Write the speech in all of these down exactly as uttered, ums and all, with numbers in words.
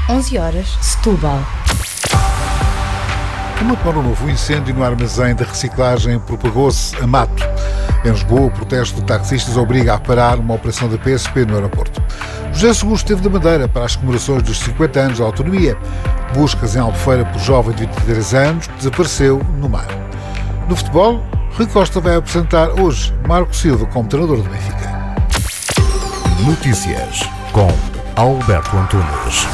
onze horas, Setúbal. Como demorou novo, o incêndio no armazém de reciclagem propagou-se a mato. Em Lisboa, o protesto de taxistas obriga a parar uma operação da P S P no aeroporto. José Seguro esteve da Madeira para as comemorações dos cinquenta anos da autonomia. Buscas em Albufeira por jovem de vinte e três anos que desapareceu no mar. No futebol, Rui Costa vai apresentar hoje Marco Silva como treinador do Benfica. Notícias com Alberto Antunes.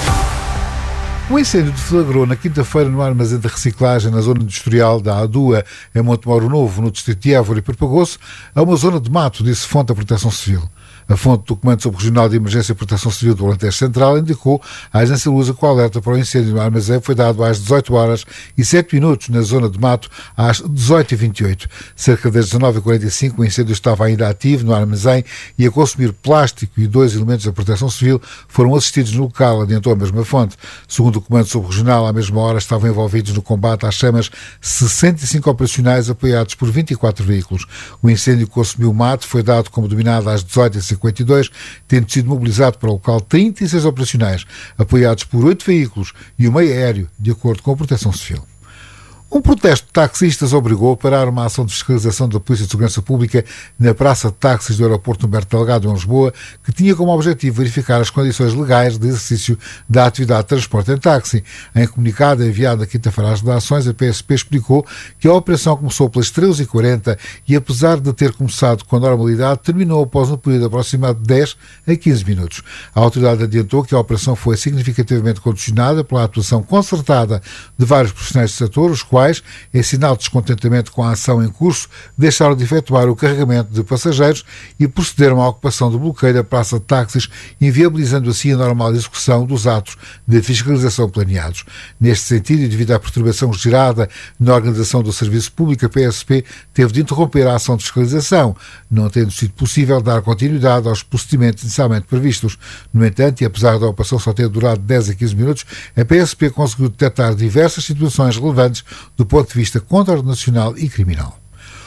O incêndio deflagrou na quinta-feira no armazém de reciclagem na zona industrial da Adua, em Montemoro Novo, no distrito de Évora, e propagou-se a uma zona de mato, disse fonte da Proteção Civil. A fonte do Comando Subregional de Emergência e Proteção Civil do Alentejo Central indicou à Agência Lusa que o alerta para o incêndio no armazém foi dado às dezoito horas e sete minutos na zona de mato às dezoito e vinte e oito. Cerca das dezanove e quarenta e cinco o incêndio estava ainda ativo no armazém e a consumir plástico, e dois elementos da Proteção Civil foram assistidos no local, adiantou a mesma fonte. Segundo o Comando Subregional, à mesma hora estavam envolvidos no combate às chamas sessenta e cinco operacionais apoiados por vinte e quatro veículos. O incêndio que consumiu mato foi dado como dominado às dezoito e cinquenta e dois, tendo sido mobilizado para o local trinta e seis operacionais, apoiados por oito veículos e o meio aéreo, de acordo com a Proteção Civil. Um protesto de taxistas obrigou a parar uma ação de fiscalização da Polícia de Segurança Pública na Praça de Táxis do Aeroporto Humberto Delgado, em Lisboa, que tinha como objetivo verificar as condições legais de exercício da atividade de transporte em táxi. Em comunicado enviado na quinta-feira às redações, a P S P explicou que a operação começou pelas treze e quarenta e, apesar de ter começado com normalidade, terminou após um período aproximado de dez a quinze minutos. A autoridade adiantou que a operação foi significativamente condicionada pela atuação concertada de vários profissionais do setor, os quais, em sinal de descontentamento com a ação em curso, deixaram de efetuar o carregamento de passageiros e procederam à ocupação do bloqueio da praça de táxis, inviabilizando assim a normal execução dos atos de fiscalização planeados. Neste sentido, e devido à perturbação gerada na organização do serviço público, a P S P teve de interromper a ação de fiscalização, não tendo sido possível dar continuidade aos procedimentos inicialmente previstos. No entanto, e apesar da operação só ter durado dez a quinze minutos, a P S P conseguiu detectar diversas situações relevantes do ponto de vista contraordenacional e criminal.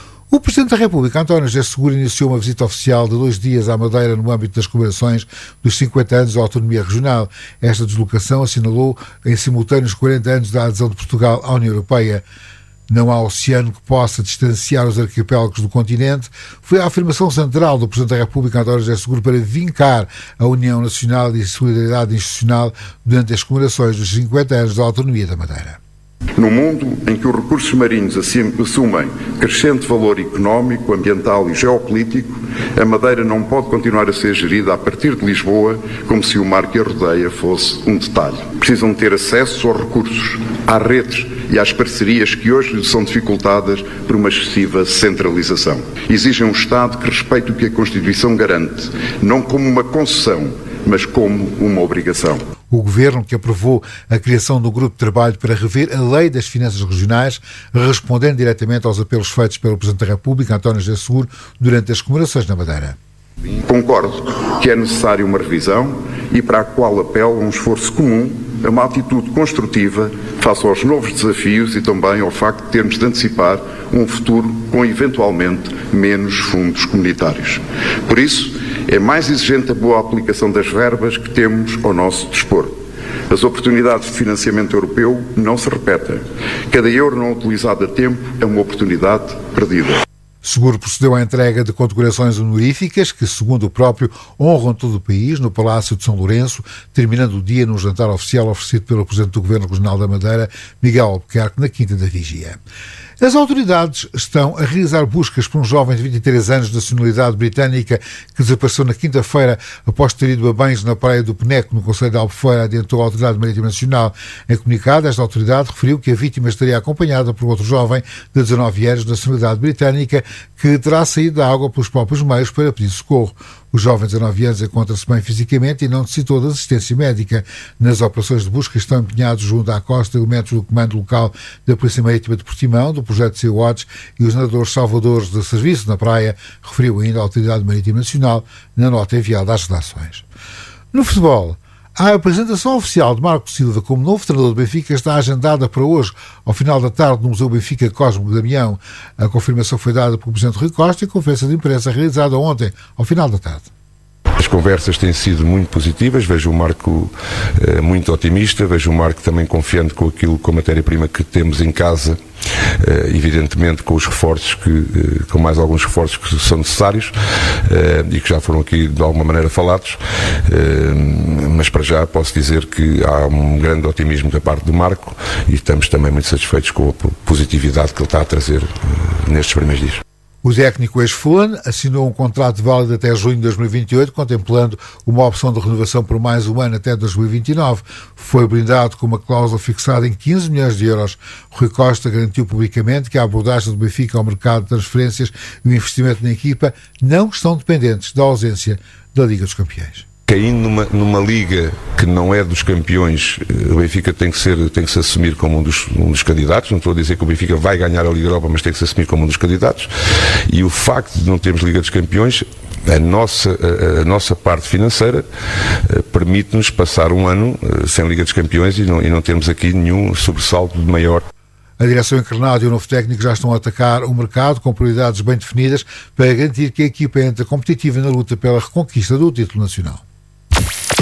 O Presidente da República, António José Seguro, iniciou uma visita oficial de dois dias à Madeira no âmbito das comemorações dos cinquenta anos da autonomia regional. Esta deslocação assinalou em simultâneo os quarenta anos da adesão de Portugal à União Europeia. Não há oceano que possa distanciar os arquipélagos do continente. Foi a afirmação central do Presidente da República, António José Seguro, para vincar a união nacional e a solidariedade institucional durante as comemorações dos cinquenta anos da autonomia da Madeira. No mundo em que os recursos marinhos assumem crescente valor económico, ambiental e geopolítico, a Madeira não pode continuar a ser gerida a partir de Lisboa como se o mar que a rodeia fosse um detalhe. Precisam ter acesso aos recursos, às redes e às parcerias que hoje lhes são dificultadas por uma excessiva centralização. Exigem um Estado que respeite o que a Constituição garante, não como uma concessão, mas como uma obrigação. O Governo, que aprovou a criação do grupo de trabalho para rever a Lei das Finanças Regionais, respondendo diretamente aos apelos feitos pelo Presidente da República, António José Seguro, durante as comemorações na Madeira. Concordo que é necessária uma revisão e para a qual apelo a um esforço comum, a uma atitude construtiva face aos novos desafios e também ao facto de termos de antecipar um futuro com eventualmente menos fundos comunitários. Por isso, é mais exigente a boa aplicação das verbas que temos ao nosso dispor. As oportunidades de financiamento europeu não se repetem. Cada euro não utilizado a tempo é uma oportunidade perdida. Seguro procedeu à entrega de condecorações honoríficas que, segundo o próprio, honram todo o país no Palácio de São Lourenço, terminando o dia num jantar oficial oferecido pelo Presidente do Governo Regional da Madeira, Miguel Albuquerque, na Quinta da Vigia. As autoridades estão a realizar buscas por um jovem de vinte e três anos de nacionalidade britânica que desapareceu na quinta-feira após ter ido a banhos na praia do Peneco, no concelho de Albufeira, adiantou a Autoridade Marítima Nacional. Em comunicado, esta autoridade referiu que a vítima estaria acompanhada por outro jovem de dezanove anos de nacionalidade britânica que terá saído da água pelos próprios meios para pedir socorro. O jovem de dezanove anos encontra-se bem fisicamente e não necessitou de assistência médica. Nas operações de busca estão empenhados junto à costa elementos do Comando Local da Polícia Marítima de Portimão, do Projeto Sea-Watch e os nadadores salvadores de serviço na praia, referiu ainda a Autoridade Marítima Nacional na nota enviada às redações. No futebol, a apresentação oficial de Marco Silva como novo treinador do Benfica está agendada para hoje, ao final da tarde, no Museu Benfica Cosmo Damião. A confirmação foi dada pelo Presidente Rui Costa em conferência de imprensa realizada ontem, ao final da tarde. As conversas têm sido muito positivas, vejo o Marco eh, muito otimista, vejo o Marco também confiante com aquilo, com a matéria-prima que temos em casa, eh, evidentemente com os reforços, que, eh, com mais alguns reforços que são necessários eh, e que já foram aqui de alguma maneira falados, eh, mas para já posso dizer que há um grande otimismo da parte do Marco e estamos também muito satisfeitos com a positividade que ele está a trazer eh, nestes primeiros dias. O técnico ex-Fulham assinou um contrato válido até junho de dois mil e vinte e oito, contemplando uma opção de renovação por mais um ano até dois mil e vinte e nove. Foi blindado com uma cláusula fixada em quinze milhões de euros. Rui Costa garantiu publicamente que a abordagem do Benfica ao mercado de transferências e o investimento na equipa não estão dependentes da ausência da Liga dos Campeões. Caindo numa, numa liga que não é dos campeões, o Benfica tem que, ser, tem que se assumir como um dos, um dos candidatos. Não estou a dizer que o Benfica vai ganhar a Liga Europa, mas tem que se assumir como um dos candidatos. E o facto de não termos Liga dos Campeões, a nossa, a, a nossa parte financeira permite-nos passar um ano sem Liga dos Campeões e não, e não termos aqui nenhum sobressalto de maior. A direção encarnada e o novo técnico já estão a atacar o mercado com prioridades bem definidas para garantir que a equipa entre competitiva na luta pela reconquista do título nacional.